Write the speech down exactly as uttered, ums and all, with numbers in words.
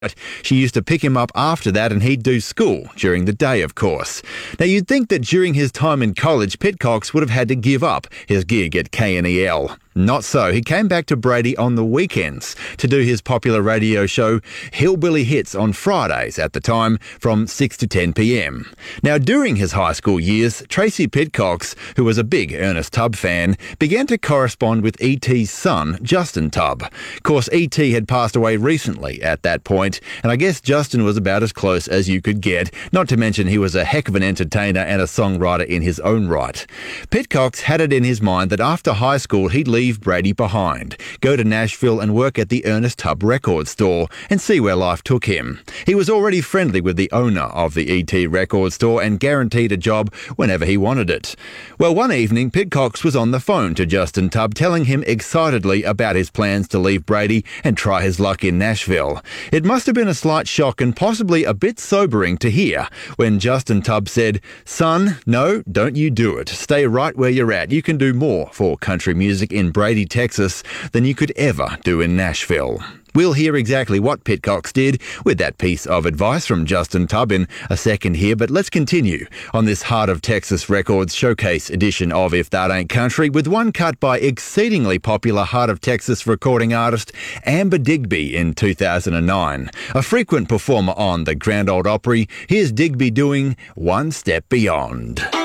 She used to pick him up after that and he'd do school during the day, of course. Now, you'd think that during his time in college, Pitcox would have had to give up his gig at K N E L. Not so. He came back to Brady on the weekends to do his popular radio show Hillbilly Hits on Fridays at the time from six to ten p.m. Now, during his high school years, Tracy Pitcox, who was a big Ernest Tubb fan, began to correspond with E T's son, Justin Tubb. Of course, E T had passed away recently at that point, and I guess Justin was about as close as you could get, not to mention he was a heck of an entertainer and a songwriter in his own right. Pitcox had it in his mind that after high school he'd leave Brady behind, go to Nashville and work at the Ernest Tubb record store and see where life took him. He was already friendly with the owner of the E T record store and guaranteed a job whenever he wanted it. Well, one evening, Pitcox was on the phone to Justin Tubb telling him excitedly about his plans to leave Brady and try his luck in Nashville. It must have been a slight shock and possibly a bit sobering to hear when Justin Tubb said, "Son, no, don't you do it. Stay right where you're at. You can do more for country music in Brady, Texas, than you could ever do in Nashville." We'll hear exactly what Pitcox did with that piece of advice from Justin Tubb in a second here, but let's continue on this Heart of Texas Records showcase edition of If That Ain't Country with one cut by exceedingly popular Heart of Texas recording artist Amber Digby in two thousand nine. A frequent performer on the Grand Ole Opry, here's Digby doing One Step Beyond.